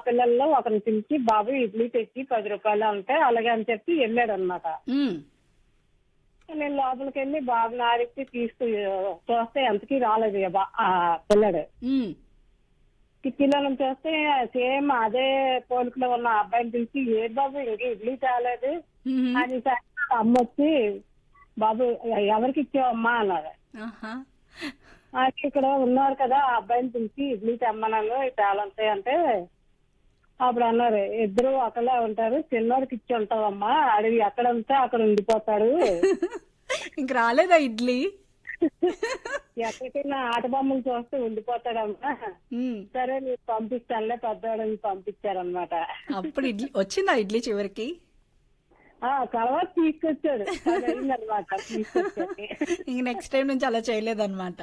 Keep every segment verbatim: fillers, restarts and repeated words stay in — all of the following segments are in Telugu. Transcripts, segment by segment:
పిల్లల్లో ఒకరిని పిలిచి బాబు ఇడ్లీ తెచ్చి పది రూపాయలు అంటే అలాగే అని చెప్పి వెళ్ళాడు అనమాట. ఉమ్, నేను లోపలికి వెళ్ళి బాబుని ఆడిచ్చి తీసుకు చూస్తే ఎంతకీ రాలేదు ఇక బా- ఆ పిల్లడు. ఉమ్, పిల్లలను చూస్తే సేమ్ అదే పోలికలో ఉన్న అబ్బాయిని పిలిచి ఏ బాబు ఇంక ఇడ్లీ తేలేదు ఉమ్, అని అమ్మ వచ్చి బాబు ఎవరికి ఇచ్చావమ్మా అన్నారు. ఆహా, అయితే ఇక్కడ ఉన్నారు కదా ఆ అబ్బాయిని పిలిచి ఇడ్లీ తెమ్మన్నాను తేలంతాయి అంటే అప్పుడు అన్నారు ఇద్దరు ఒకళ్ళే ఉంటారు చిన్నోడికి ఇచ్చి ఉంటావమ్మా అడిగి ఎక్కడ ఉంటే అక్కడ ఉండిపోతాడు ఇంక రాలేదా ఇడ్లీ? ఎక్కడికైనా ఆట బొమ్మలు చూస్తే ఉండిపోతాడమ్మా ఉమ్, సరే నీకు పంపిస్తానులే పెద్దవాడిని పంపించారనమాట. అప్పుడు ఇడ్లీ వచ్చిందా ఇడ్లీ చివరికి? ఆ తర్వాత తీసుకొచ్చాడు అయిందనమాట తీసుకొచ్చాడు. ఇంక నెక్స్ట్ టైం నుంచి అలా చేయలేదన్నమాట.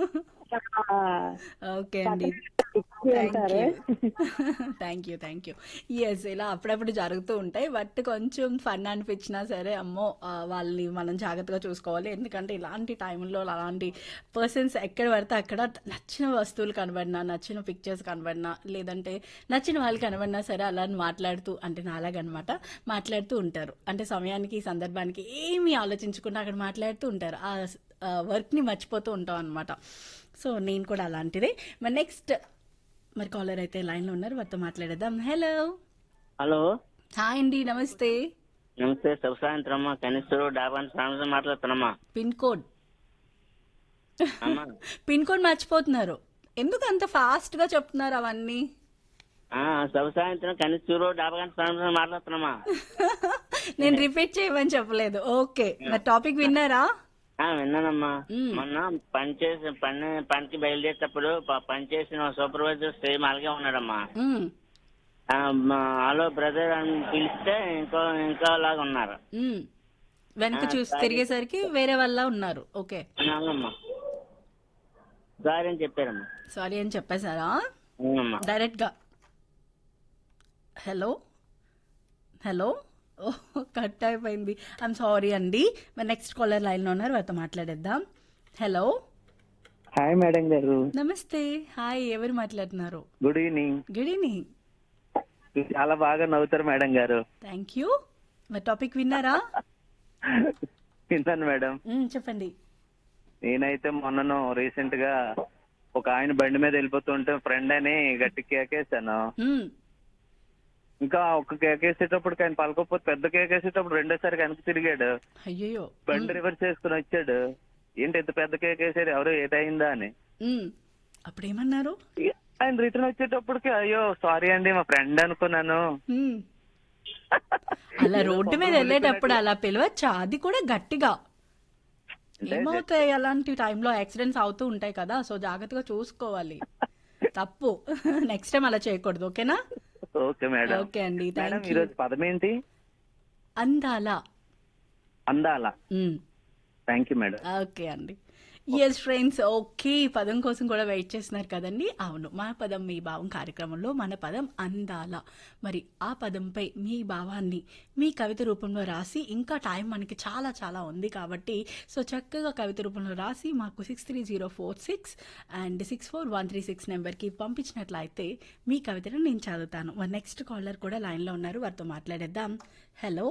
ఓకే అండి, అంటారు. Thank you thank you. Yes, ఇలా అప్పుడప్పుడు జరుగుతూ ఉంటాయి. బట్ కొంచెం ఫన్ అనిపించినా సరే అమ్మో ఆ, వాళ్ళని మనం జాగ్రత్తగా చూసుకోవాలి. ఎందుకంటే ఇలాంటి టైంలో అలాంటి పర్సన్స్ ఎక్కడ పడితే అక్కడ నచ్చిన వస్తువులు కనబడినా నచ్చిన పిక్చర్స్ కనబడినా లేదంటే నచ్చిన వాళ్ళు కనబడినా సరే అలా మాట్లాడుతూ అంటే నాలాగనమాట మాట్లాడుతూ ఉంటారు. అంటే సమయానికి సందర్భానికి ఏమీ ఆలోచించకుండా అక్కడ మాట్లాడుతూ ఉంటారు. ఆ వర్క్ని మర్చిపోతూ ఉంటాం అనమాట. సో నేను కూడా అలాంటిదే. మరి నెక్స్ట్ మరి కాలర్ అయితే లైన్లో ఉన్నారు, వారితో మాట్లాడేద్దాం. హలో హలో, హాయ్ అండి, నమస్తే. నమస్తే. శుభ సాయంత్రం అమ్మా. కనిస్తూరు డాబాన్ సాయంత్రం మాట్లాడుతున్నామ్మా. పిన్ కోడ్ అమ్మా పిన్ కోడ్ మర్చిపోతున్నారు, ఎందుకు అంత ఫాస్ట్ గా చెప్తున్నారు అవన్నీ? ఆ, శుభ సాయంత్రం కనిస్తూరు డాబాన్ సాయంత్రం మాట్లాడుతున్నామ్మా. నేను రిపీట్ చేయమని చెప్పలేదు. ఓకే, మరి టాపిక్ విన్నారా? ఆ, విన్నానమ్మా. మ్. మొన్న పని చేసి పని పనికి బయలుదేరేటప్పుడు ప- పని చేసిన సూపర్వైజర్ సేమ్ అలాగే ఉన్నాడమ్మా. మ్, ఆ, మా హలో బ్రదర్ అని పిలిస్తే ఇంకో ఇంకో లాగా ఉన్నారు. మ్. వెనక ఆ, చూసి సారీ. తిరిగేసరికి వేరే వాళ్ళ ఉన్నారు. ఓకే, అవునమ్మా, సారీ అని చెప్పారమ్మా. సారీ అని చెప్పేశారా అవునమ్మా. డైరెక్ట్ గా? హలో హలో ఓ కట్ అయిపోయింది, ఐఎమ్ సారీ అండి. మరి నెక్స్ట్ కాలర్ లైన్ లో ఉన్నారు, వారితో మాట్లాడేద్దాం. హలో, హాయ్ మేడం గారు, నమస్తే. హాయ్, ఎవరు మాట్లాడుతున్నారు? Good evening. Good evening. చాలా బాగా నవ్వుతారు మేడం గారు. Thank you. మరి టాపిక్ విన్నారా? విన్నాను మేడం. మ్, చెప్పండి. నేనైతే మొన్నను రీసెంట్ గా ఒక ఆయన బండి మీద వెళ్ళిపోతుంటే ఫ్రెండ్ అని గట్టి కేకేసాను. మ్, ఇంకా ఒక కేకేసేటప్పుడు ఆయన పలకపోతే పెద్ద కేకేసేటప్పుడు రెండోసారి వెనక్కి తిరిగాడు. అయ్యో. బండి రివర్స్ చేసుకుని వచ్చాడు. ఏంటి ఇంత పెద్ద కేకేసారు, ఎవరో ఏటైందా అని. అప్పుడు ఏమన్నారు? ఆయన రిటర్న్ వచ్చేటప్పటికి అయ్యో సారీ అండి మా ఫ్రెండ్ అనుకున్నాను. మ్, అలా రోడ్డు మీద వెళ్ళేటప్పుడు అలా పిలవచ్చా? అది కూడా గట్టిగా. ఏమవుతాయి అలాంటి టైంలో? యాక్సిడెంట్స్ అవుతూ ఉంటాయి కదా, సో జాగ్రత్తగా చూసుకోవాలి. తప్పు. నెక్స్ట్ టైం అలా చేయకూడదు. ఓకేనా? Okay madam. ఓకే అండి, మేడం థ్యాంక్ యూ. ఈరోజు పదం ఏంటి? అందాల. అందాల. మ్, థ్యాంక్ యూ మేడం. ఓకే అండి. ఎస్ ఫ్రెండ్స్, ఓకే, పదం కోసం కూడా వెయిట్ చేస్తున్నారు కదండి. అవును, మన పదం మీ భావం కార్యక్రమంలో మన పదం అందాల. మరి ఆ పదంపై మీ భావాన్ని మీ కవిత రూపంలో రాసి, ఇంకా టైం మనకి చాలా చాలా ఉంది కాబట్టి సో చక్కగా కవిత రూపంలో రాసి మాకు six three zero four six and six four one three six నెంబర్కి పంపించినట్లయితే మీ కవితను నేను చదువుతాను. మరి నెక్స్ట్ కాలర్ కూడా లైన్లో ఉన్నారు, వారితో మాట్లాడేద్దాం. హలో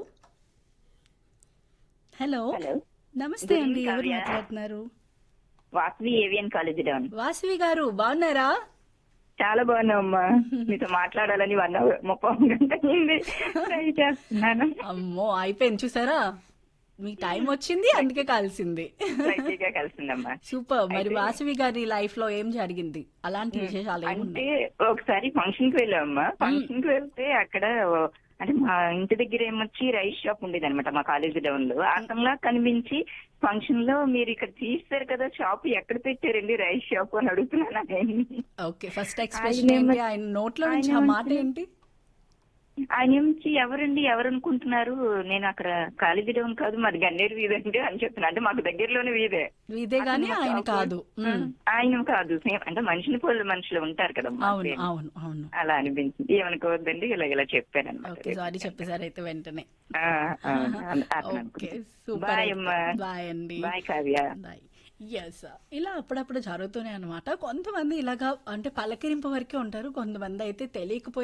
హలో హలో, నమస్తే Good అండి, evening, ఎవరు కావ్య. మాట్లాడుతున్నారు? Vasavi avian college down. Vasavi గారు బాగున్నారా? చాలా బాగున్నామ్మా. మీతో మాట్లాడాలని వన్ అవర్ ముప్పై గంట నుండి ట్రై చేస్తున్నాను. అమ్మో, అయిపోయింది చూసారా, మీ టైం వచ్చింది అందుకే కలిసింది. రైట్గా కలిసిందమ్మా. సూపర్. మరి అయితే- వాసవి గారి లైఫ్ లో ఏం జరిగింది? అలాంటి విశేషాలు అంటే ఏమున్నాయి? ఒకసారి ఫంక్షన్ కి వెళ్ళామమ్మా. ఫంక్షన్ కి వెళ్తే అక్కడ అంటే మా ఇంటి దగ్గర ఏమొచ్చి రైస్ షాప్ ఉండేది అనమాట మా కాలేజీ డౌన్ లో. అంతంలా కనిపించి ఫంక్షన్ లో మీరు ఇక్కడ తీస్తారు కదా షాప్ ఎక్కడ పెట్టారండి రైస్ షాప్ అని అడుగుతున్నాను ఆయన్ని. ఓకే, ఫస్ట్ ఎక్స్ప్రెషన్ ఆయన ఏంటి? ఏమ- ఆయన నోట్లో నుంచి ఆయన ఆ మాట ఏమంటున్నారు? ఏంటి? ఆయన నుంచి ఎవరండి ఎవరు అనుకుంటున్నారు, నేను అక్కడ కాలేజీ డౌన్ కాదు మాది గన్నేరు వీధి అండి అని చెప్తున్నా. అంటే మాకు దగ్గరలోనే వీధే. ఇదే గానీ అతను ఆయన మాకు కాదు. మ్, ఆయన కాదు, సేమ్ అంటే మనుషులు పోలి మనుషులు ఉంటారు కదా. అవును అవును అవును. అలా అనిపించింది. ఏమనుకోవద్దండి, ఇలా ఇలా చెప్పాను ఓకే, అనమాట. సారీ చెప్పేసారు అయితే వెంటనే. Okay, super. బాయ్ అమ్మా. బాయ్ అండి. బాయ్ కావ్య. బాయ్. ఎస్, ఇలా అప్పుడప్పుడు జరుగుతూనే అనమాట. కొంతమంది ఇలాగా అంటే పలకరింపు వరకే ఉంటారు, కొంతమంది అయితే తెలియకపోయి